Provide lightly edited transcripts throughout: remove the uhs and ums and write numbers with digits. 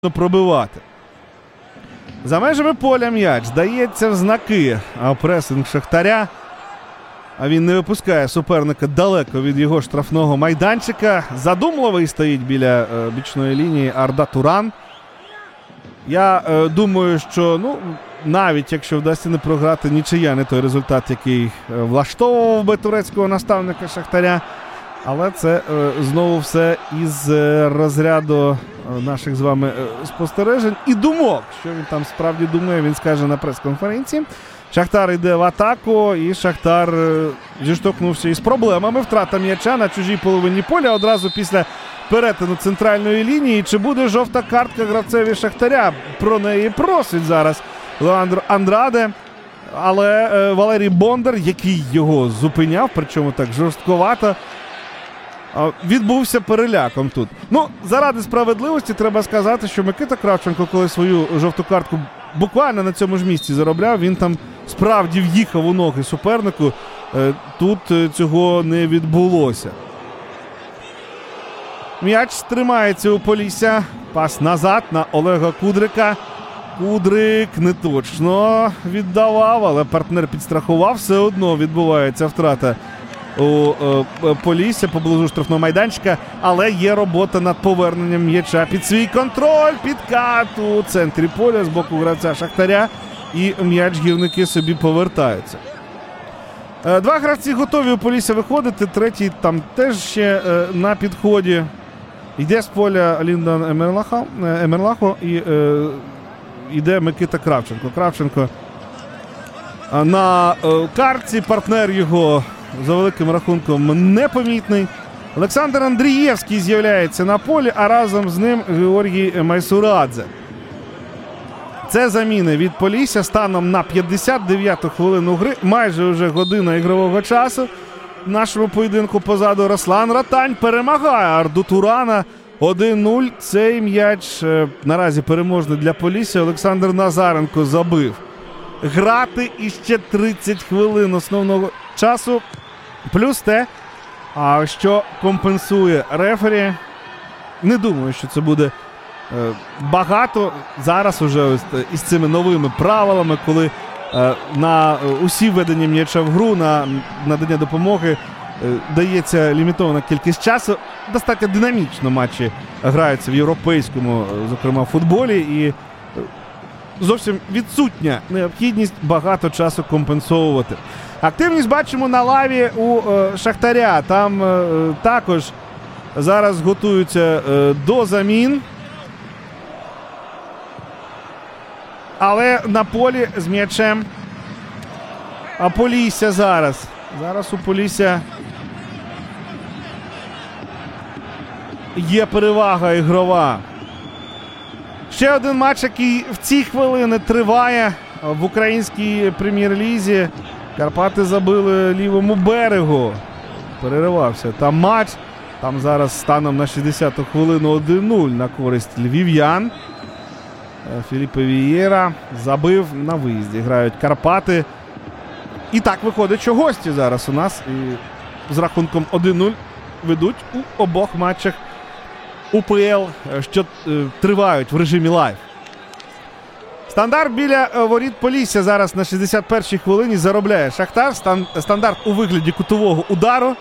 пробивати. За межами поля м'яч здається в знаки, а пресинг Шахтаря. А він не випускає суперника далеко від його штрафного майданчика. Задумливий стоїть біля бічної лінії Арда Туран. Я думаю, що навіть якщо вдасться не програти, нічия не той результат, який влаштовував би турецького наставника Шахтаря. Але це знову все із розряду наших з вами спостережень і думок. Що він там справді думає, він скаже на прес-конференції. Шахтар йде в атаку, і Шахтар зіштовхнувся із проблемами. Втрата м'яча на чужій половині поля одразу після перетину центральної лінії. Чи буде жовта картка гравцеві Шахтаря? Про неї просить зараз Леандро Андраде. Але Валерій Бондар, який його зупиняв, причому так жорстковато, відбувся переляком тут. Заради справедливості треба сказати, що Микита Кравченко, коли свою жовту картку буквально на цьому ж місці заробляв, він там справді в'їхав у ноги супернику. Тут цього не відбулося. М'яч тримається у Полісся. Пас назад на Олега Кудрика. Кудрик не точно віддавав, але партнер підстрахував. Все одно відбувається втрата у Полісся поблизу штрафного майданчика, але є робота над поверненням м'яча під свій контроль, підкат у центрі поля з боку гравця Шахтаря, і м'яч гірники собі повертаються. Два гравці готові у Полісся виходити, третій там теж ще на підході. Йде з поля Ліндан Емерлахо і йде Микита Кравченко. Кравченко на картці, партнер його за великим рахунком непомітний. Олександр Андрієвський з'являється на полі, а разом з ним Георгій Майсурадзе. Це заміни від Полісся станом на 59-ту хвилину гри. Майже вже година ігрового часу. В нашому поєдинку позаду Руслан Ротань перемагає Арду Турана 1-0. Цей м'яч наразі переможний для Полісся. Олександр Назаренко забив. Грати іще 30 хвилин основного часу. Плюс те, що компенсує рефері. Не думаю, що це буде багато. Зараз уже із цими новими правилами, коли на усі введення м'яча в гру, на надання допомоги дається лімітована кількість часу. Достатньо динамічно матчі граються в європейському, зокрема, футболі. І зовсім відсутня необхідність багато часу компенсовувати. Активність бачимо на лаві у Шахтаря. Там також зараз готуються до замін. Але на полі з м'ячем Полісся зараз. Зараз у Полісся є перевага ігрова. Ще один матч, який в ці хвилини триває в українській прем'єр-лізі. Карпати забили лівому берегу. Переривався там матч. Там зараз станом на 60-ту хвилину 1-0 на користь львів'ян. Філіппе Вієра забив на виїзді. Грають Карпати. І так виходить, що гості зараз у нас і з рахунком 1-0 ведуть у обох матчах УПЛ, що тривають в режимі лайв. Стандарт біля воріт Полісся зараз на 61-й хвилині заробляє Шахтар. Стандарт у вигляді кутового удару.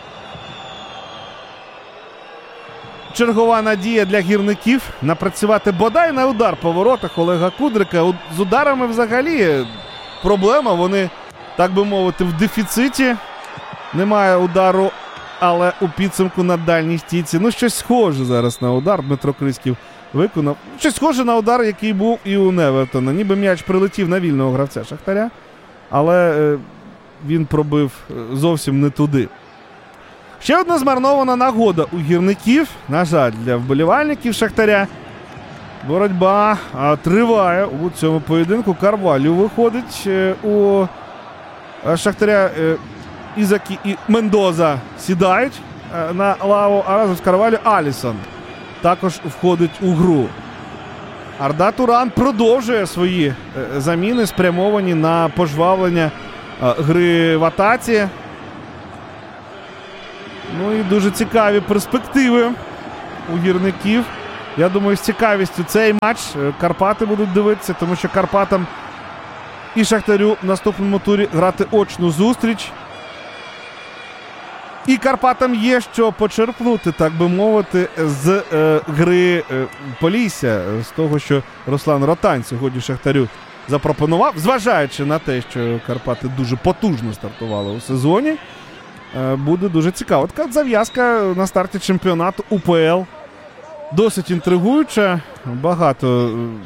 Чергова надія для гірників напрацювати бодай на удар по воротах Олега Кудрика. З ударами взагалі проблема. Вони, так би мовити, в дефіциті. Немає удару, але у підсумку на дальній стійці. Щось схоже зараз на удар Дмитро Криськів виконав. Щось схоже на удар, який був і у Невертона. Ніби м'яч прилетів на вільного гравця Шахтаря, але він пробив зовсім не туди. Ще одна змарнована нагода у гірників. На жаль, для вболівальників Шахтаря. Боротьба триває у цьому поєдинку. Карвалю виходить у Шахтаря. Ізакі і Мендоза сідають на лаву, а разом з Карвалю Алісон також входить у гру. Арда Туран продовжує свої заміни, спрямовані на пожвавлення гри в атаці. І дуже цікаві перспективи у гірників. Я думаю, з цікавістю цей матч Карпати будуть дивитися, тому що Карпатам і Шахтарю в наступному турі грати очну зустріч. І Карпатам є що почерпнути, так би мовити, з гри Полісся, з того, що Руслан Ротань сьогодні Шахтарю запропонував, зважаючи на те, що Карпати дуже потужно стартували у сезоні, буде дуже цікаво. Така зав'язка на старті чемпіонату УПЛ. Досить інтригуюча. Багато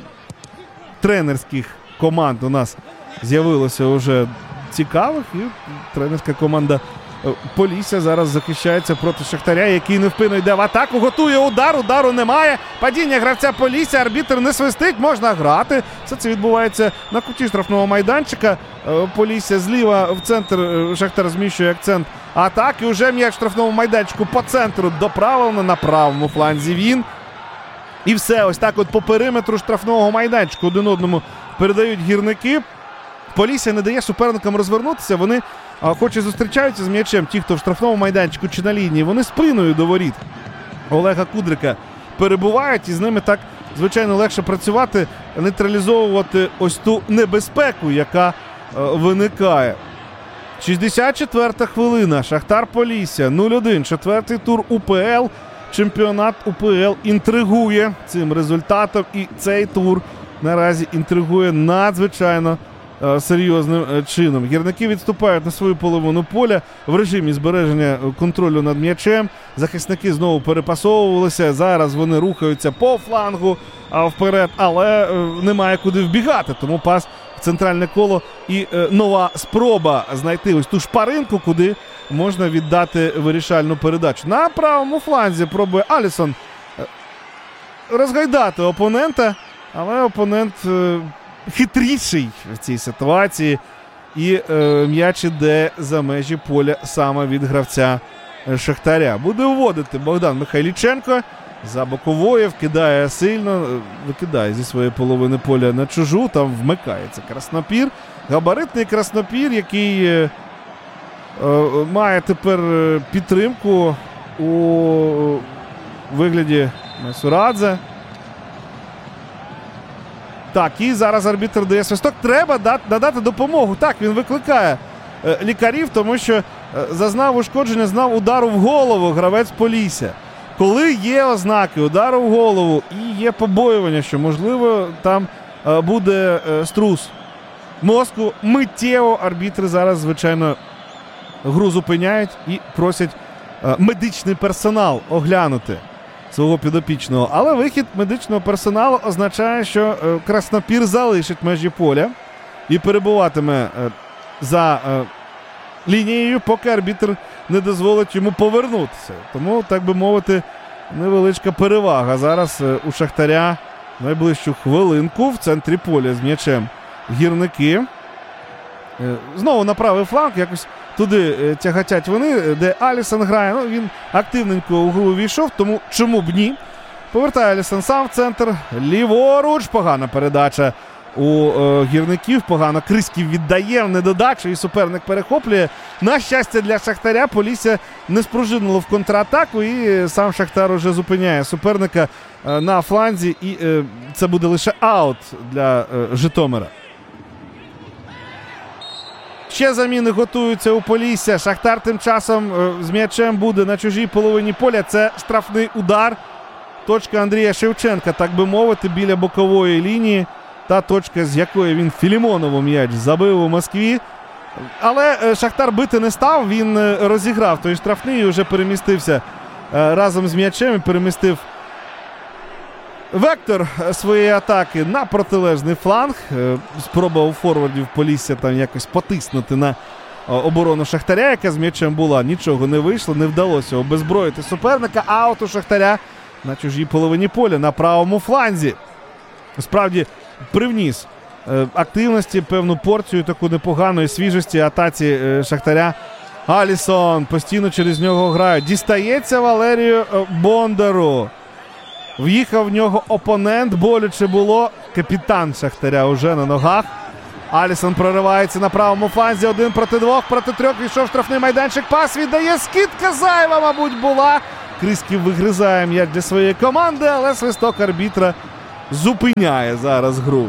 тренерських команд у нас з'явилося вже цікавих. І тренерська команда Полісся зараз захищається проти Шахтаря, який невпинно йде в атаку, готує удар, удару немає. Падіння гравця Полісся, арбітр не свистить, можна грати. Все це відбувається на куті штрафного майданчика. Полісся зліва в центр, Шахтар зміщує акцент атаки. Уже м'яч в штрафному майданчику по центру доправлено, на правому фланзі він. І все, ось так от по периметру штрафного майданчику один одному передають гірники. Полісся не дає суперникам розвернутися, вони хоч і зустрічаються з м'ячем, ті, хто в штрафному майданчику чи на лінії, вони спиною до воріт Олега Кудрика перебувають, і з ними так, звичайно, легше працювати, нейтралізовувати ось ту небезпеку, яка виникає. 64-та хвилина. Шахтар Полісся 0-1. Четвертий тур УПЛ. Чемпіонат УПЛ інтригує цим результатом, і цей тур наразі інтригує надзвичайно серйозним чином. Гірники відступають на свою половину поля в режимі збереження контролю над м'ячем. Захисники знову перепасовувалися. Зараз вони рухаються по флангу вперед, але немає куди вбігати. Тому пас в центральне коло і нова спроба знайти ось ту шпаринку, куди можна віддати вирішальну передачу. На правому фланзі пробує Алісон розгайдати опонента, але опонент хитріший в цій ситуації, і м'яч іде за межі поля саме від гравця Шахтаря. Буде вводити Богдан Михайліченко. За боковою вкидає сильно, викидає зі своєї половини поля на чужу, там вмикається Краснопір. Габаритний Краснопір, який має тепер підтримку у вигляді Майсурадзе. Так, і зараз арбітр дає свисток. Треба надати допомогу. Так, він викликає лікарів, тому що зазнав ушкодження, зазнав удару в голову гравець Полісся. Коли є ознаки удару в голову і є побоювання, що, можливо, там буде струс мозку, миттєво арбітри зараз, звичайно, гру зупиняють і просять медичний персонал оглянути свого підопічного. Але вихід медичного персоналу означає, що Краснопір залишить межі поля і перебуватиме за лінією, поки арбітр не дозволить йому повернутися. Тому, так би мовити, невеличка перевага зараз у Шахтаря найближчу хвилинку в центрі поля з м'ячем гірники. Знову на правий фланг, якось туди тягатять вони, де Алісон грає. Ну, він активненько у гру увійшов, тому чому б ні. Повертає Алісон сам в центр. Ліворуч, погана передача у гірників, погано Криськів віддає в недодачу і суперник перехоплює. На щастя для Шахтаря, Полісся не спружинило в контратаку, і сам Шахтар уже зупиняє суперника на фланзі, і це буде лише аут для Житомира. Ще заміни готуються у Полісся. Шахтар тим часом з м'ячем буде на чужій половині поля. Це штрафний удар. Точка Андрія Шевченка, так би мовити, біля бокової лінії. Та точка, з якої він Філімонову м'яч забив у Москві. Але Шахтар бити не став, він розіграв той штрафний і вже перемістився разом з м'ячем і перемістив вектор своєї атаки на протилежний фланг. Спроба у форвардів Полісся там якось потиснути на оборону Шахтаря, яка з м'ячем була. Нічого не вийшло, не вдалося обезброїти суперника. Аут у Шахтаря на чужій половині поля, на правому фланзі. Справді привніс активності, певну порцію таку непоганої свіжості атаці Шахтаря. Алісон постійно через нього грає. Дістається Валерію Бондару. В'їхав в нього опонент, боляче було. Капітан Шахтаря уже на ногах. Алісон проривається на правому фланзі. 1 проти 2, проти 3. Війшов штрафний майданчик. Пас віддає. Скидка зайва, мабуть, була. Крисків вигризає м'яч для своєї команди, але свисток арбітра зупиняє зараз гру.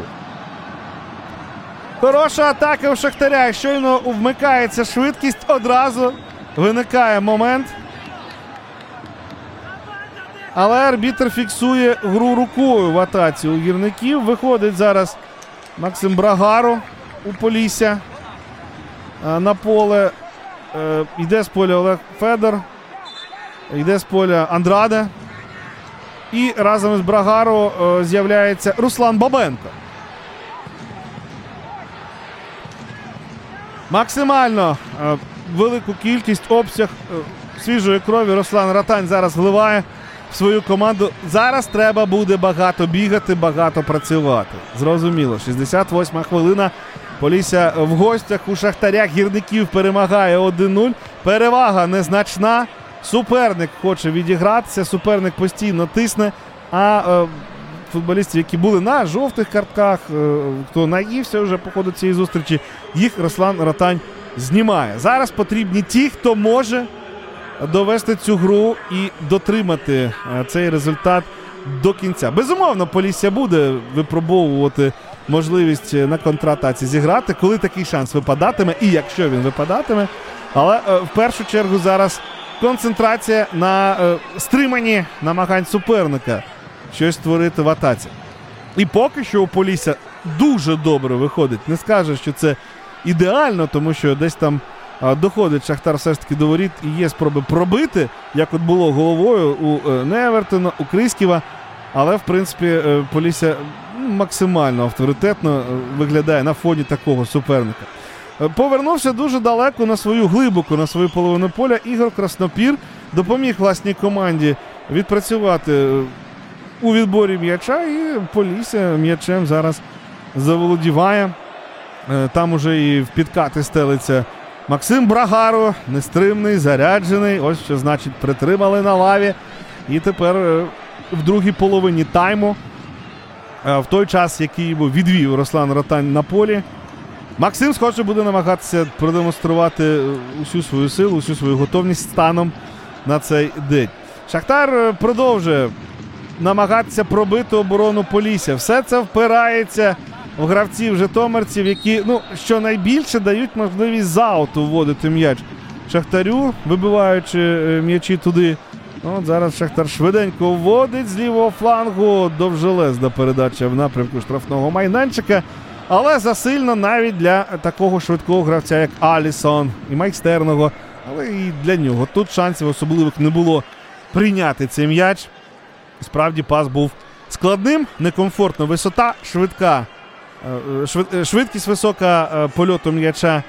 Хороша атака у Шахтаря. Щойно вмикається швидкість, одразу виникає момент. Але арбітр фіксує гру рукою в атаці у гірників. Виходить зараз Максим Брагаро у Полісся на поле. Йде з поля Олег Федор. Йде з поля Андраде. І разом з Брагаро з'являється Руслан Бабенко. Максимально велику кількість, обсяг свіжої крові Руслан Ротань зараз вливає в свою команду. Зараз треба буде багато бігати, багато працювати. Зрозуміло, 68-ма хвилина. Полісся в гостях у Шахтаря. Гірників перемагає 1-0. Перевага незначна. Суперник хоче відігратися, суперник постійно тисне, а футболістів, які були на жовтих картках, хто наївся вже по ходу цієї зустрічі, їх Руслан Ротань знімає. Зараз потрібні ті, хто може довести цю гру і дотримати цей результат до кінця. Безумовно, Полісся буде випробовувати можливість на контратаці зіграти, коли такий шанс випадатиме і якщо він випадатиме. Але в першу чергу зараз концентрація на стриманні намагань суперника щось створити в атаці. І поки що у Полісся дуже добре виходить. Не скаже, що це ідеально, тому що десь там доходить Шахтар все ж таки до воріт і є спроби пробити, як от було головою у Невертона, у Крисківа. Але, в принципі, Полісся максимально авторитетно виглядає на фоні такого суперника. Повернувся дуже далеко на свою глибоку, на свою половину поля Ігор Краснопір. Допоміг власній команді відпрацювати у відборі м'яча, і Полісся м'ячем зараз заволодіває. Там уже і в підкати стелиться Максим Брагаро, нестримний, заряджений. Ось що значить притримали на лаві. І тепер в другій половині тайму, в той час, який відвів Руслан Ротань на полі, Максим схоже буде намагатися продемонструвати усю свою силу, усю свою готовність станом на цей день. Шахтар продовжує намагатися пробити оборону Полісся. Все це впирається в гравців-житомирців, які, щонайбільше дають можливість з ауту вводити м'яч Шахтарю, вибиваючи м'ячі туди. От зараз Шахтар швиденько вводить з лівого флангу. Довжелезна передача в напрямку штрафного майданчика. Але засильно навіть для такого швидкого гравця, як Алісон, і майстерного. Але і для нього тут шансів особливих не було прийняти цей м'яч. Справді пас був складним, некомфортно. Висота швидка, швидкість висока польоту м'яча.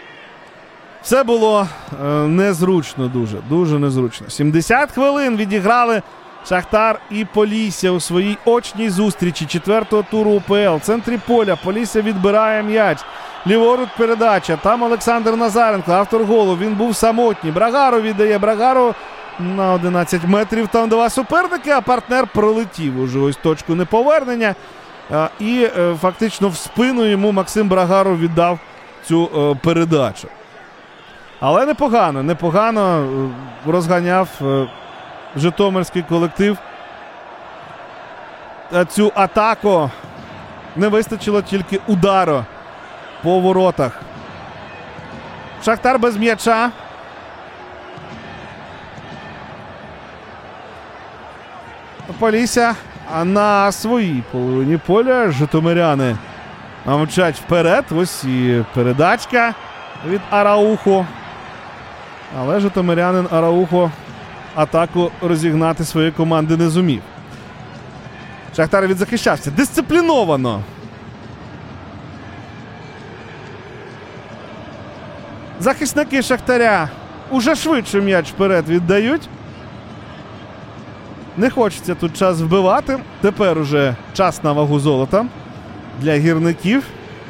Все було незручно дуже незручно. 70 хвилин відіграли Шахтар і Полісся у своїй очній зустрічі 4-го туру УПЛ. В центрі поля Полісся відбирає м'яч. Ліворуч передача. Там Олександр Назаренко, автор голу. Він був самотній. Брагаро віддає. Брагаро на 11 метрів. Там два суперники, а партнер пролетів уже ось точку неповернення. І фактично в спину йому Максим Брагаро віддав цю передачу. Але непогано розганяв житомирський колектив цю атаку. Не вистачило тільки удару по воротах. Шахтар без м'яча. Полісся на своїй половині поля. Житомиряни мчать вперед. Ось і передачка від Араухо. Але житомирянин Араухо атаку розігнати своєї команди не зумів. Шахтар відзахищався дисципліновано. Захисники Шахтаря уже швидше м'яч вперед віддають. Не хочеться тут час вбивати. Тепер уже час на вагу золота для гірників.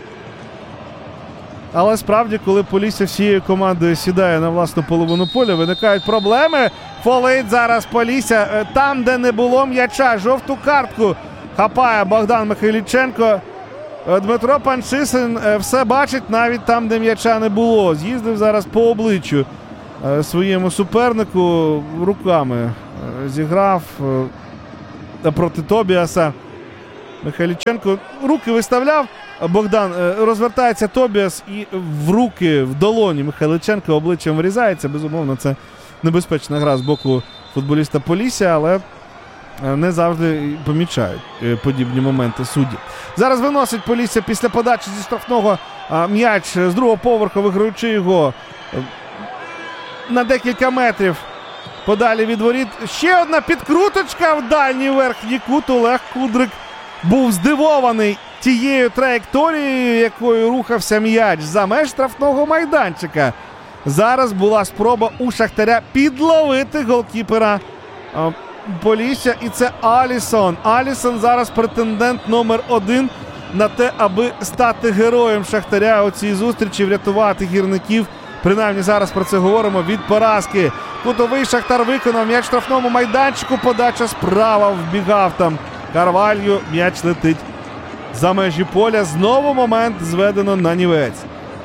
Але справді, коли Полісся всією командою сідає на власну половину поля, виникають проблеми. Фолить зараз Полісся там, де не було м'яча. Жовту картку хапає Богдан Михайліченко. Дмитро Панчишин все бачить навіть там, де м'яча не було. З'їздив зараз по обличчю своєму супернику. Руками зіграв проти Тобіаса. Михайліченко руки виставляв. Богдан, розвертається Тобіас і в руки, в долоні Михайліченка обличчям врізається. Безумовно, це небезпечна гра з боку футболіста Полісся, але не завжди помічають подібні моменти судді. Зараз виносить Полісся після подачі зі штрафного м'яч з другого поверху, виграючи його на декілька метрів подалі від воріт. Ще одна підкруточка в дальній верхній кут. Олег Кудрик був здивований тією траєкторією, якою рухався м'яч за меж штрафного майданчика. Зараз була спроба у Шахтаря підловити голкіпера Полісся, і це Алісон. Алісон зараз претендент номер 1 на те, аби стати героєм Шахтаря у цій зустрічі, врятувати гірників. Принаймні зараз про це говоримо, від поразки. Кутовий Шахтар виконав м'яч в штрафному майданчику, подача справа, вбігав там Карвалью, м'яч летить за межі поля. Знову момент зведено на нівець.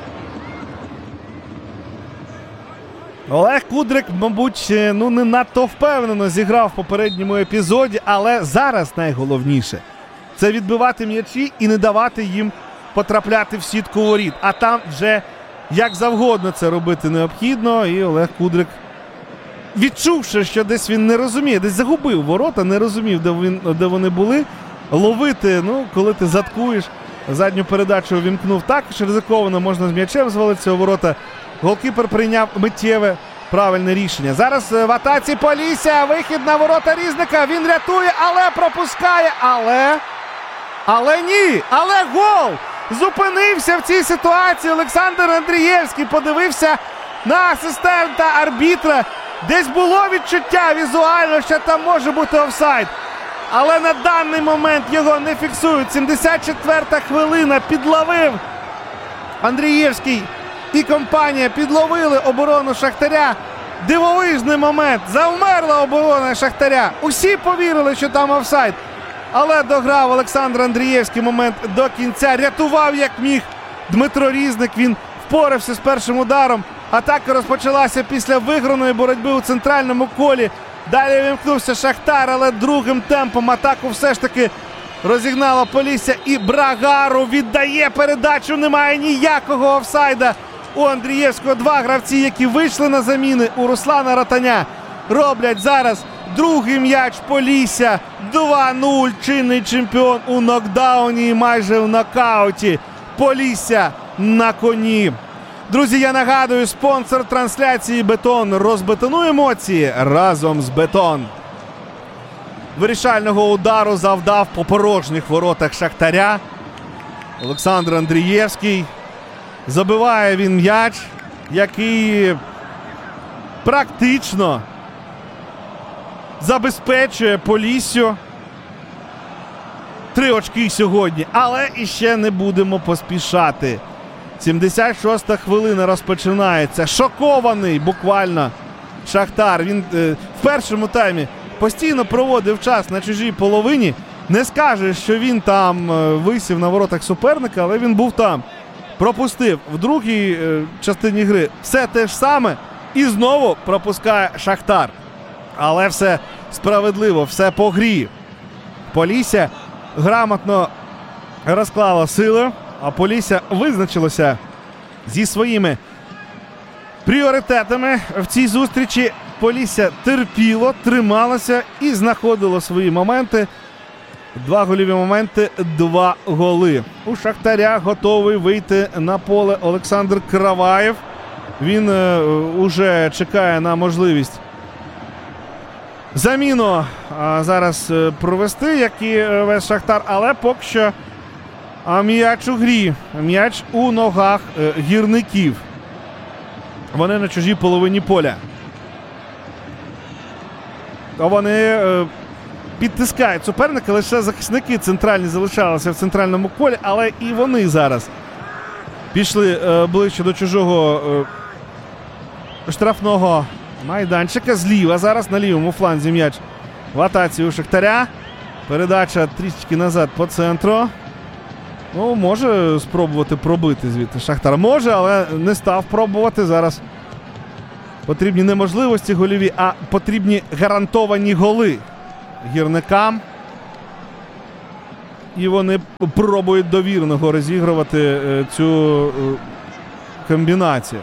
Олег Кудрик, мабуть, не надто впевнено зіграв в попередньому епізоді, але зараз найголовніше – це відбивати м'ячі і не давати їм потрапляти в сітку воріт. А там вже як завгодно це робити необхідно. І Олег Кудрик, відчувши, що десь він не розуміє, десь загубив ворота, не розумів, де вони були, ловити, коли ти заткуєш, задню передачу увімкнув також ризиковано, можна з м'ячем звалитися у ворота. Голкіпер прийняв миттєве правильне рішення. Зараз в атаці Полісся, вихід на ворота Різника, він рятує, але пропускає, але ні, але гол! Зупинився в цій ситуації Олександр Андрієвський, подивився на асистента арбітра. Десь було відчуття візуально, що там може бути офсайд. Але на даний момент його не фіксують. 74-та хвилина, підловив Андрієвський і компанія, підловили оборону Шахтаря. Дивовижний момент, завмерла оборона Шахтаря. Усі повірили, що там офсайд. Але дограв Олександр Андрієвський момент до кінця. Рятував як міг Дмитро Різник. Він впорався з першим ударом. Атака розпочалася після виграної боротьби у центральному колі. Далі вимкнувся Шахтар, але другим темпом атаку все ж таки розігнало Полісся. І Брагару віддає передачу. Немає ніякого офсайда у Андрієвського. Два гравці, які вийшли на заміни у Руслана Ротаня, роблять зараз другий м'яч Полісся. 2-0. Чинний чемпіон у нокдауні і майже в нокауті. Полісся на коні. Друзі, я нагадую, спонсор трансляції «Бетон». Розбетонуй емоції разом з «Бетон». Вирішального удару завдав по порожніх воротах Шахтаря Олександр Андрієвський. Забиває він м'яч, який практично забезпечує Поліссю 3 очки сьогодні. Але іще не будемо поспішати. 76-та хвилина розпочинається. Шокований буквально Шахтар. Він в першому таймі постійно проводив час на чужій половині. Не скаже, що він там висів на воротах суперника, але він був там. Пропустив в другій частині гри все те ж саме і знову пропускає Шахтар. Але все справедливо, все по грі. Полісся грамотно розклало сили, а Полісся визначилося зі своїми пріоритетами в цій зустрічі. Полісся терпіло, трималося і знаходило свої моменти. 2 гольові моменти, 2 голи. У Шахтаря готовий вийти на поле Олександр Караваєв. Він уже чекає на можливість заміну зараз провести, як і весь Шахтар, але поки що м'яч у грі, м'яч у ногах гірників. Вони на чужій половині поля. Вони підтискають суперника, лише захисники центральні залишалися в центральному колі, але і вони зараз пішли ближче до чужого штрафного майданчика. Зліва зараз на лівому фланзі м'яч в атаці у Шахтаря. Передача трішечки назад по центру. Може спробувати пробити звідти Шахтар. Може, але не став пробувати. Зараз Потрібні не можливості гольові, а потрібні гарантовані голи гірникам. І вони пробують довірного розігрувати цю комбінацію.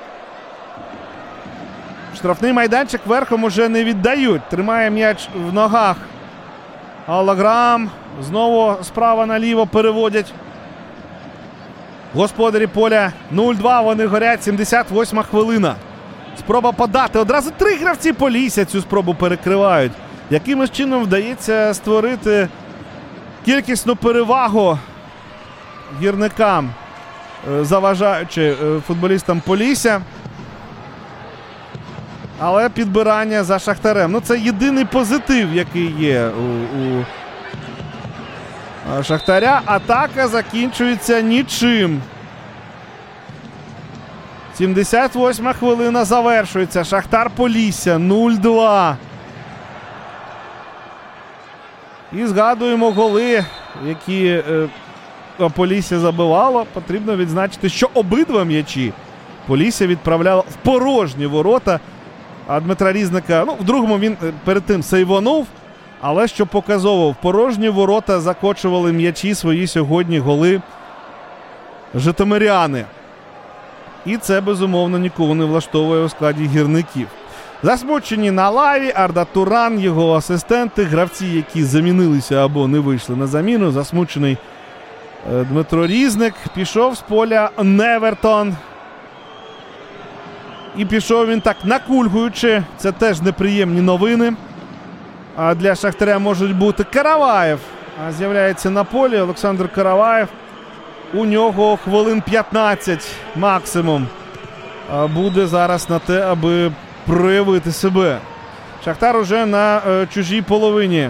Штрафний майданчик верхом уже не віддають. Тримає м'яч в ногах Алаграм. Знову справа наліво переводять господарі поля. 0-2, вони горять, 78-ма хвилина. Спроба подати. Одразу 3 гравці Полісся цю спробу перекривають. Якимось чином вдається створити кількісну перевагу гірникам, заважаючи футболістам Полісся. Але підбирання за Шахтарем. Ну, це єдиний позитив, який є у Шахтаря. Атака закінчується нічим. 78-ма хвилина завершується. Шахтар Полісся 0-2. І згадуємо голи, які Полісся забивало. Потрібно відзначити, що обидва м'ячі Полісся відправляло в порожні ворота. А Дмитра Різника, ну, в другому він перед тим сейвонув, але що показово, в порожні ворота закочували м'ячі свої сьогодні голи житомиряни. І це, безумовно, нікого не влаштовує у складі гірників. Засмучені на лаві Арда Туран, його асистенти, гравці, які замінилися або не вийшли на заміну. Засмучений Дмитро Різник. Пішов з поля Невертон. І пішов він так накульгуючи. Це теж неприємні новини. А для Шахтаря можуть бути. Караваєв з'являється на полі. Олександр Караваєв. У нього хвилин 15 максимум буде зараз на те, аби проявити себе. Шахтар уже на чужій половині.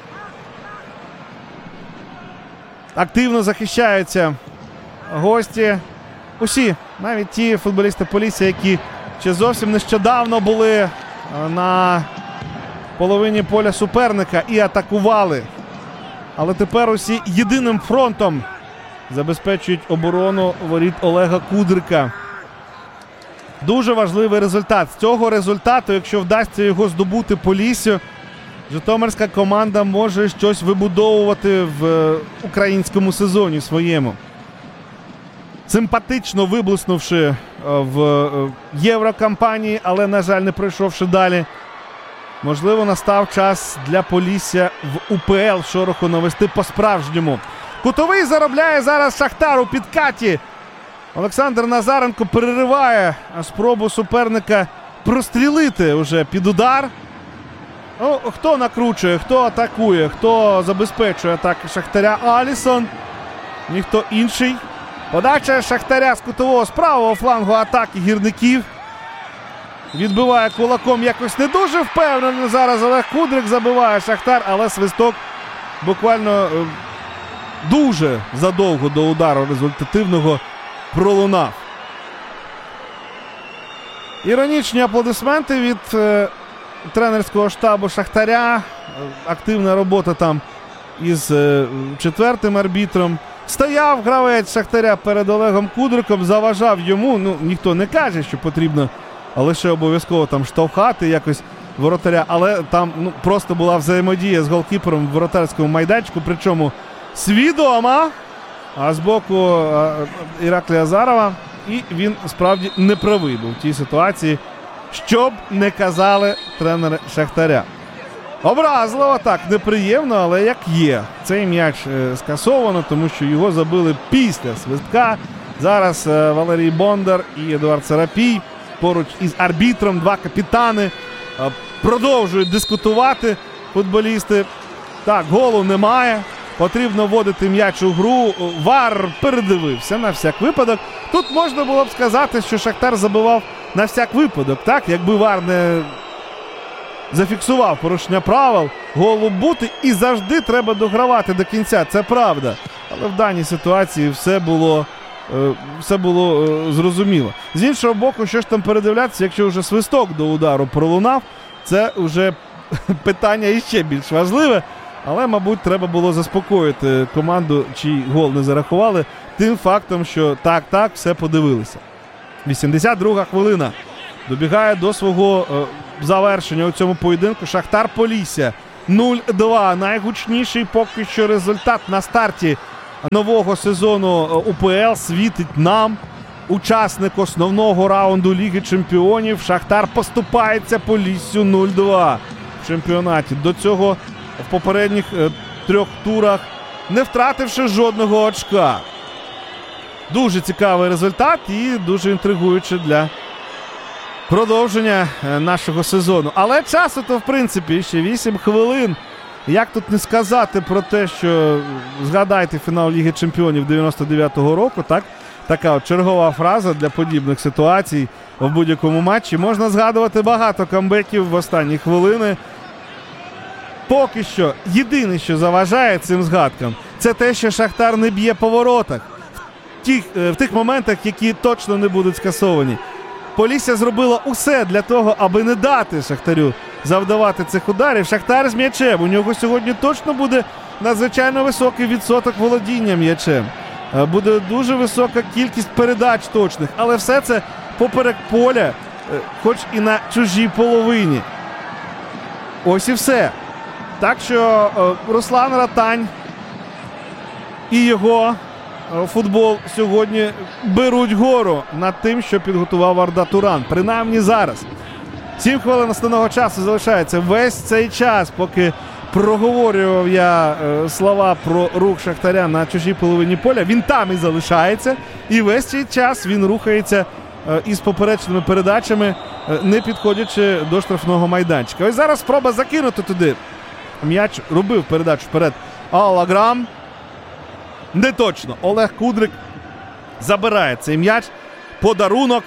Активно захищаються гості. Усі, навіть ті футболісти Полісся, які ще зовсім нещодавно були на половині поля суперника і атакували. Але тепер усі єдиним фронтом забезпечують оборону воріт Олега Кудрика. Дуже важливий результат. З цього результату, якщо вдасться його здобути Поліссю, житомирська команда може щось вибудовувати в українському сезоні своєму. Симпатично виблиснувши в Єврокампанії, але, на жаль, не пройшовши далі. Можливо, настав час для Полісся в УПЛ шороху навести по-справжньому. Кутовий заробляє зараз Шахтар у підкаті. Олександр Назаренко перериває спробу суперника прострілити уже під удар. Ну, хто накручує, хто атакує, хто забезпечує атаки Шахтаря? Алісон. Ніхто інший. Подача Шахтаря з кутового з правого флангу атаки гірників. Відбиває кулаком якось не дуже впевнено. Зараз Олег Кудрик забиває Шахтар, але свисток буквально дуже задовго до удару результативного пролунав. Іронічні аплодисменти від тренерського штабу Шахтаря. Активна робота там із четвертим арбітром. Стояв гравець Шахтаря перед Олегом Кудриком, заважав йому. Ну, ніхто не каже, що потрібно лише обов'язково там штовхати якось воротаря. Але там просто була взаємодія з голкіпером в воротарському майданчику. Причому свідома, а з боку Іраклія Азарова. І він справді не правий був в тій ситуації, щоб не казали тренери Шахтаря. Образливо, так, неприємно, але як є. Цей м'яч скасовано, тому що його забили після свистка. Зараз Валерій Бондар і Едуард Сарапій поруч із арбітром, два капітани, продовжують дискутувати футболісти. Так, голу немає. Потрібно вводити м'яч у гру. ВАР передивився на всяк випадок. Тут можна було б сказати, що Шахтар забивав на всяк випадок. Так, якби ВАР не зафіксував порушення правил, голу бути, і завжди треба догравати до кінця. Це правда. Але в даній ситуації все було зрозуміло. З іншого боку, що ж там передивлятися, якщо вже свисток до удару пролунав, це вже питання іще більш важливе. Але, мабуть, треба було заспокоїти команду, чий гол не зарахували, тим фактом, що так, все подивилися. 82-га хвилина. добігає до свого завершення у цьому поєдинку. Шахтар Полісся 0-2. Найгучніший поки що результат на старті нового сезону УПЛ світить нам. Учасник основного раунду Ліги Чемпіонів. Шахтар поступається Поліссю 0-2 в чемпіонаті. До цього в попередніх 3 турах не втративши жодного очка. Дуже цікавий результат і дуже інтригуючий для продовження нашого сезону. Але часу-то, в принципі, ще 8 хвилин. Як тут не сказати про те, що згадайте фінал Ліги Чемпіонів 99-го року, так? Така от чергова фраза для подібних ситуацій в будь-якому матчі. Можна згадувати багато камбеків в останні хвилини. Поки що єдине, що заважає цим згадкам, це те, що Шахтар не б'є по воротах. В тих моментах, які точно не будуть скасовані. Полісся зробила усе для того, аби не дати Шахтарю завдавати цих ударів. Шахтар з м'ячем. У нього сьогодні точно буде надзвичайно високий відсоток володіння м'ячем. Буде дуже висока кількість передач точних. Але все це поперек поля, хоч і на чужій половині. Ось і все. Так що Руслан Ратань і його футбол сьогодні беруть гору над тим, що підготував Арда Туран. Принаймні зараз. 7 хвилин основного часу залишається. Весь цей час, поки проговорював я слова про рух Шахтаря на чужій половині поля, він там і залишається. І весь цей час він рухається із поперечними передачами, не підходячи до штрафного майданчика. Ось зараз спроба закинути туди. М'яч робив передачу вперед Алаграм. Не точно. Олег Кудрик забирає цей м'яч. Подарунок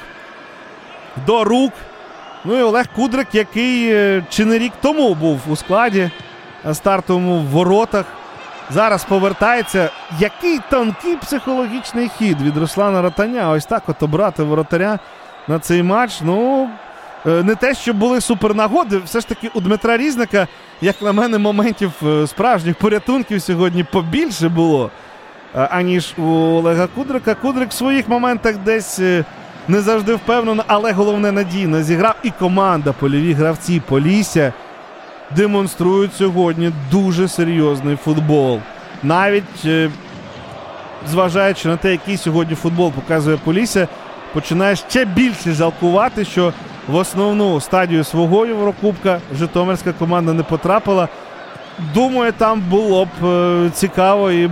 до рук. Ну і Олег Кудрик, який чи не рік тому був у складі стартовому в воротах. Зараз повертається. Який тонкий психологічний хід від Руслана Ратаня. Ось так от обрати воротаря на цей матч. Ну, не те, що були супернагоди. Все ж таки у Дмитра Різника, як на мене, моментів справжніх порятунків сьогодні побільше було, аніж у Олега Кудрика. Кудрик в своїх моментах десь не завжди впевнено, але головне надійно зіграв. І команда, польові гравці Полісся демонструють сьогодні дуже серйозний футбол. Навіть зважаючи на те, який сьогодні футбол показує Полісся, починає ще більше жалкувати, що в основну стадію свого Єврокубка житомирська команда не потрапила. Думаю, там було б цікаво і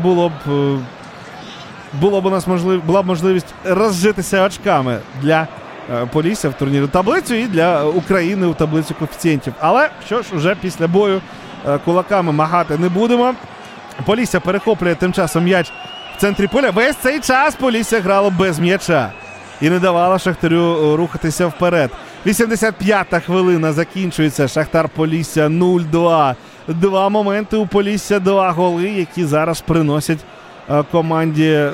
була б можливість розжитися очками для Полісся в турнірі таблицю і для України у таблицю коефіцієнтів. Але що ж, уже після бою кулаками махати не будемо. Полісся перехоплює тим часом м'яч в центрі поля. Весь цей час Полісся грало без м'яча і не давало Шахтарю рухатися вперед. 85-та хвилина закінчується. Шахтар Полісся 0-2. 2 моменти у Полісся, 2 голи, які зараз приносять команді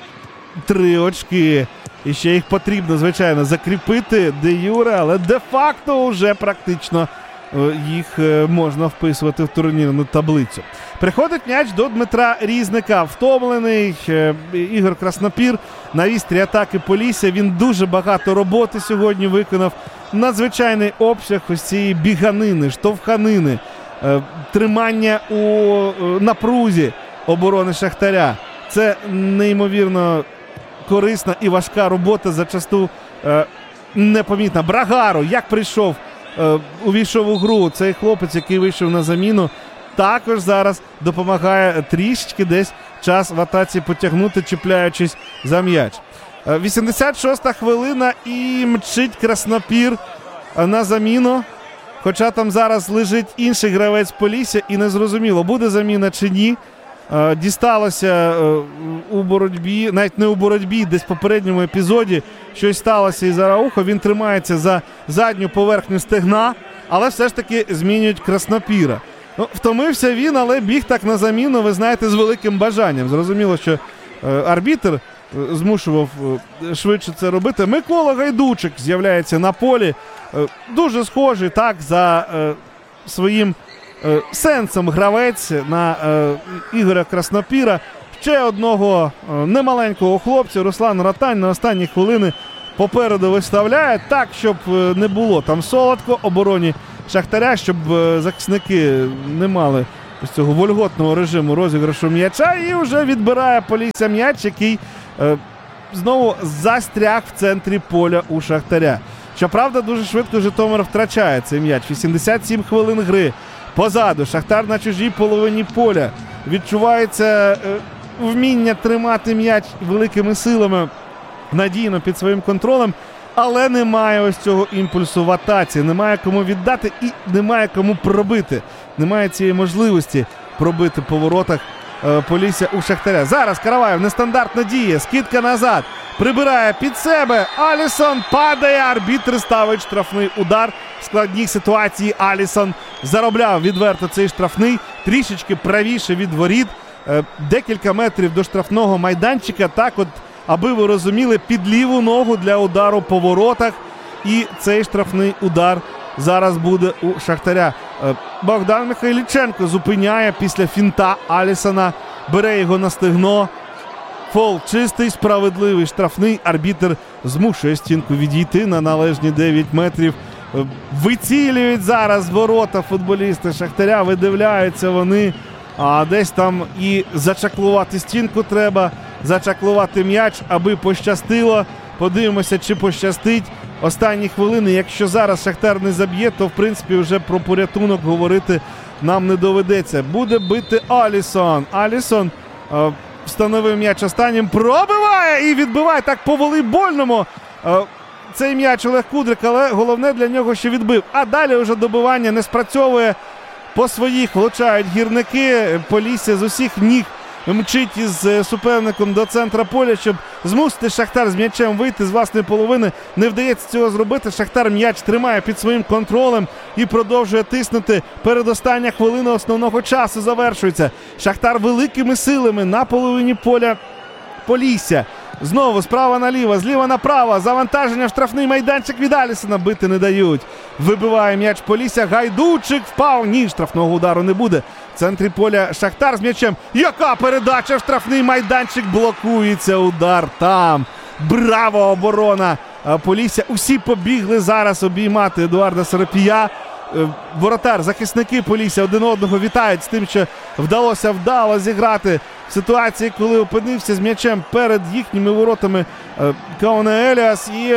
3 очки. І ще їх потрібно, звичайно, закріпити де-юре, але де-факто вже практично їх можна вписувати в турнірну таблицю. Приходить м'яч до Дмитра Різника. Втомлений Ігор Краснопір на вістрі атаки Полісся. Він дуже багато роботи сьогодні виконав. Надзвичайний обсяг ось цієї біганини, штовханини, тримання у напрузі оборони Шахтаря. Це неймовірно корисна і важка робота, зачасту непомітна. Брагаро, як прийшов, увійшов у гру, цей хлопець, який вийшов на заміну, також зараз допомагає трішечки десь час в атаці потягнути, чіпляючись за м'яч. 86-та хвилина і мчить Краснопір на заміну. Хоча там зараз лежить інший гравець Полісся і незрозуміло, буде заміна чи ні. Дісталося у боротьбі, навіть не у боротьбі, десь в попередньому епізоді щось сталося із Араухо. Він тримається за задню поверхню стегна, але все ж таки змінюють Краснопіра. Ну, втомився він, але біг так на заміну, ви знаєте, з великим бажанням. Зрозуміло, що арбітр змушував швидше це робити. Микола Гайдучик з'являється на полі. Дуже схожий так за своїм сенсом гравець на Ігоря Краснопіра. Ще одного немаленького хлопця Руслан Ратань на останні хвилини попереду виставляє так, щоб не було там солодко обороні Шахтаря, щоб захисники не мали ось цього вольготного режиму розіграшу м'яча, і вже відбирає Полісся м'яч, який знову застряг в центрі поля у Шахтаря. Щоправда, дуже швидко Житомир втрачає цей м'яч. 87 хвилин гри. Позаду Шахтар на чужій половині поля. Відчувається вміння тримати м'яч великими силами надійно під своїм контролем, але немає ось цього імпульсу в атаці. Немає кому віддати і немає кому пробити. Немає цієї можливості пробити по воротах Полісся у Шахтаря. Зараз Караваєв нестандартно діє. Скидка назад. Прибирає під себе. Алісон падає. Арбітр ставить штрафний удар. В складній ситуації Алісон заробляв відверто цей штрафний. Трішечки правіше від воріт. Декілька метрів до штрафного майданчика. Так от, аби ви розуміли, під ліву ногу для удару по воротах. І цей штрафний удар зараз буде у Шахтаря. Богдан Михайліченко зупиняє після фінта Алісона. Бере його на стегно. Фол чистий, справедливий штрафний. Арбітр змушує стінку відійти на належні 9 метрів. Вицілюють зараз ворота футболісти Шахтаря. Видивляються вони. А десь там і зачаклувати стінку треба. Зачаклувати м'яч, аби пощастило. Подивимося, чи пощастить. Останні хвилини, якщо зараз Шахтар не заб'є, то в принципі вже про порятунок говорити нам не доведеться. Буде бити Алісон. Алісон встановив м'яч останнім, пробиває і відбиває так по волейбольному. Цей м'яч Олег Кудрик, але головне для нього, що відбив. А далі вже добивання не спрацьовує. По своїх влучають гірники. Полісся з усіх ніг мчить із суперником до центра поля, щоб змусити Шахтар з м'ячем вийти з власної половини. Не вдається цього зробити. Шахтар м'яч тримає під своїм контролем і продовжує тиснути. Передостання хвилина основного часу завершується. Шахтар великими силами на половині поля Полісся. Знову справа наліво, зліва направо. Завантаження в штрафний майданчик від Алісона. Бити не дають. Вибиває м'яч Полісся. Гайдучик впав. Ні, штрафного удару не буде. В центрі поля Шахтар з м'ячем. Яка передача в штрафний майданчик. Блокується удар там. Браво, оборона Полісся. Усі побігли зараз обіймати Едуарда Серапія. Воротар, захисники Полісся один одного вітають з тим, що вдалося вдало зіграти в ситуації, коли опинився з м'ячем перед їхніми воротами Кауне Еліас, і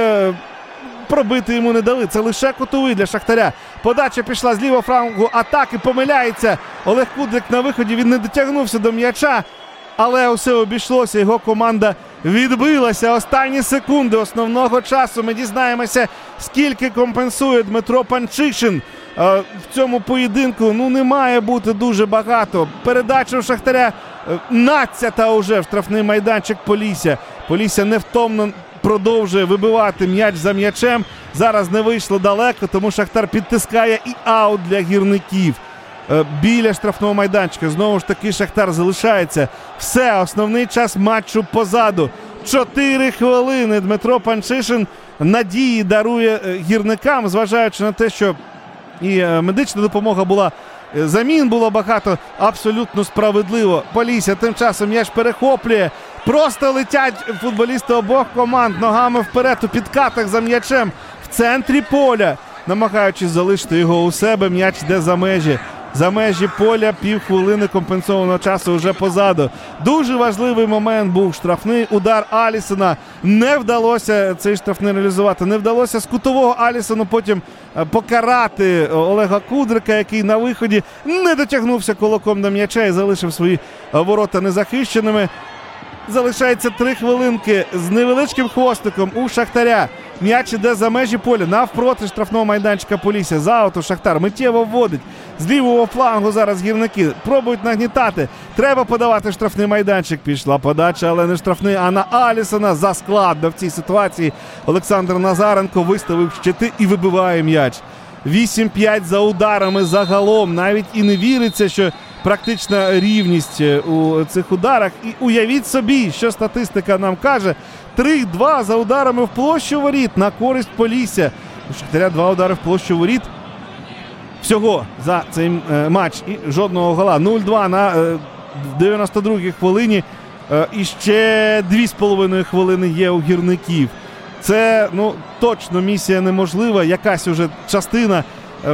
пробити йому не дали. Це лише кутовий для Шахтаря. Подача пішла з лівого флангу атаки, помиляється Олег Кудрик на виході, він не дотягнувся до м'яча, але усе обійшлося, його команда відбилася. Останні секунди основного часу. Ми дізнаємося, скільки компенсує Дмитро Панчишин. В цьому поєдинку не має бути дуже багато. Передача у Шахтаря 12-та уже в штрафний майданчик Полісся. Полісся невтомно продовжує вибивати м'яч за м'ячем. Зараз не вийшло далеко, тому Шахтар підтискає і аут для гірників. Біля штрафного майданчика. Знову ж таки Шахтар залишається. Все, основний час матчу позаду. 4 хвилини Дмитро Панчишин надії дарує гірникам, зважаючи на те, що і медична допомога була, замін було багато, абсолютно справедливо. Полісся тим часом м'яч перехоплює. Просто летять футболісти обох команд ногами вперед у підкатах за м'ячем в центрі поля, намагаючись залишити його у себе. М'яч йде за межі. За межі поля, півхвилини компенсованого часу вже позаду. Дуже важливий момент був штрафний удар Алісона. Не вдалося цей штрафний реалізувати. Не вдалося з кутового Алісону потім покарати Олега Кудрика, який на виході не дотягнувся кулаком до м'яча і залишив свої ворота незахищеними. Залишається 3 хвилинки з невеличким хвостиком у Шахтаря. М'яч іде за межі поля, навпроти штрафного майданчика Полісся. За ауту Шахтар миттєво вводить. З лівого флангу зараз гірники пробують нагнітати. Треба подавати штрафний майданчик. Пішла подача, але не штрафний, а на Алісона. Заскладно в цій ситуації. Олександр Назаренко виставив щити і вибиває м'яч. 8-5 за ударами загалом. Навіть і не віриться, що практична рівність у цих ударах. І уявіть собі, що статистика нам каже. 3-2 за ударами в площу воріт на користь Полісся. У Шахтаря 2 удари в площу воріт всього за цей матч. І жодного гола. 0-2 на 92-й хвилині. І ще 2,5 хвилини є у гірників. Це, точно місія неможлива, якась уже частина.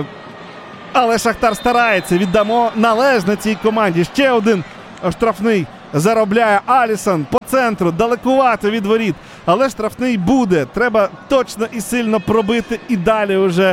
Але Шахтар старається, віддамо належне цій команді. Ще один штрафний заробляє Алісон по центру, далекувато від воріт. Але штрафний буде. Треба точно і сильно пробити і далі вже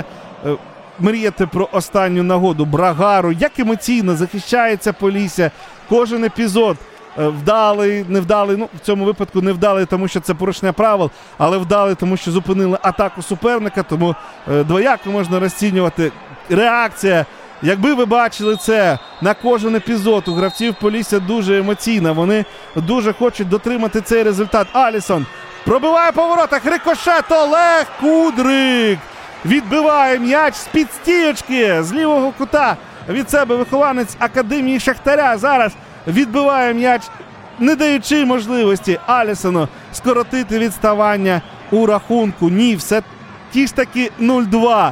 мріяти про останню нагоду. Брагару, як емоційно захищається Полісся. Кожен епізод. Вдалий, невдалий, в цьому випадку не вдалий, тому що це порушення правил, але вдалий, тому що зупинили атаку суперника, тому двояко можна розцінювати. Реакція, якби ви бачили це на кожен епізод, у гравців Полісся дуже емоційна, вони дуже хочуть дотримати цей результат. Алісон пробиває по воротах, рикошет, Олег Кудрик відбиває м'яч з-під стієчки, з лівого кута від себе вихованець Академії Шахтаря. Зараз відбиває м'яч, не даючи можливості Алісону скоротити відставання у рахунку. Ні, все ті ж таки 0-2.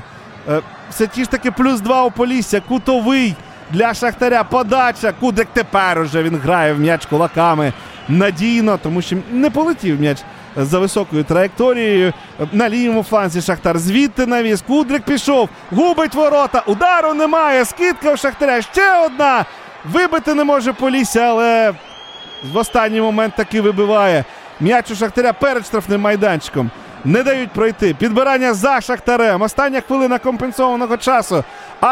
Все ті ж таки +2 у Полісся. Кутовий для Шахтаря. Подача. Кудрик тепер уже він грає в м'яч кулаками надійно, тому що не полетів м'яч за високою траєкторією. На лівому фланзі Шахтар звідти навіс. Кудрик пішов, губить ворота. Удару немає. Скидка у Шахтаря. Ще одна. Вибити не може Полісся, але в останній момент таки вибиває. М'яч у Шахтаря перед штрафним майданчиком. Не дають пройти. Підбирання за Шахтарем. Остання хвилина компенсованого часу.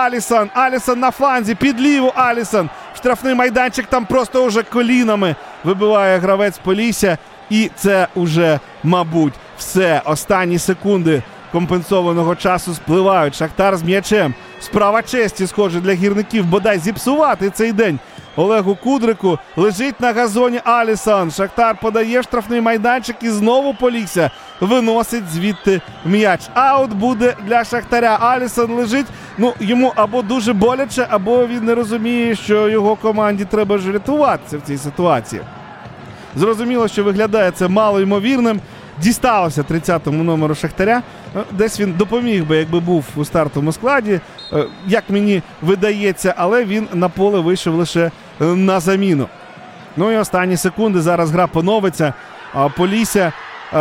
Алісон на фланзі. Під ліву Алісон. Штрафний майданчик там просто уже колінами вибиває гравець Полісся. І це уже, мабуть, все. Останні секунди компенсованого часу спливають. Шахтар з м'ячем. Справа честі, схоже, для гірників бодай зіпсувати цей день. Олегу Кудрику лежить на газоні Алісон. Шахтар подає штрафний майданчик і знову Полісся виносить звідти м'яч. Аут буде для Шахтаря. Алісон лежить, йому або дуже боляче, або він не розуміє, що його команді треба ж рятуватися в цій ситуації. Зрозуміло, що виглядає це малоймовірним. Дісталося 30-му номеру Шахтаря. Десь він допоміг би, якби був у стартовому складі, як мені видається, але він на поле вийшов лише на заміну. І останні секунди, зараз гра поновиться. Полісся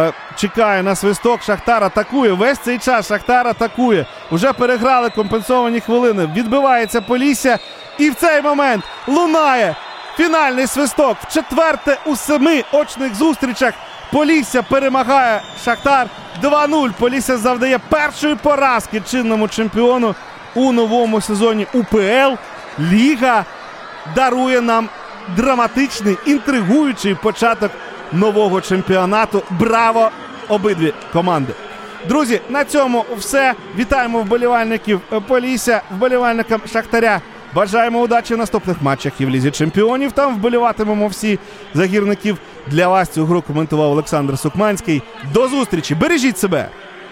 чекає на свисток, Шахтар атакує. Весь цей час Шахтар атакує. Уже переграли компенсовані хвилини. Відбивається Полісся і в цей момент лунає фінальний свисток. Вчетверте у 7 очних зустрічах Полісся перемагає Шахтар 2-0. Полісся завдає першої поразки чинному чемпіону у новому сезоні УПЛ. Ліга дарує нам драматичний, інтригуючий початок нового чемпіонату. Браво обидві команди! Друзі, на цьому все. Вітаємо вболівальників Полісся, вболівальникам Шахтаря. Бажаємо удачі в наступних матчах і в Лізі Чемпіонів. Там вболіватимемо всі за гірників. Для вас цю гру коментував Олександр Сукманський. До зустрічі! Бережіть себе!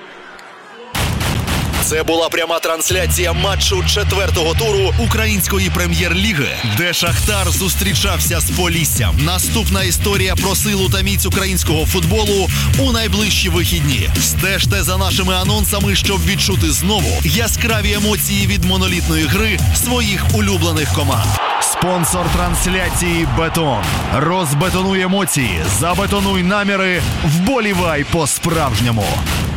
Це була пряма трансляція матчу 4-го туру Української прем'єр-ліги, де Шахтар зустрічався з Поліссям. Наступна історія про силу та міць українського футболу у найближчі вихідні. Стежте за нашими анонсами, щоб відчути знову яскраві емоції від монолітної гри своїх улюблених команд. Спонсор трансляції «Бетон». Розбетонуй емоції, забетонуй наміри, вболівай по-справжньому.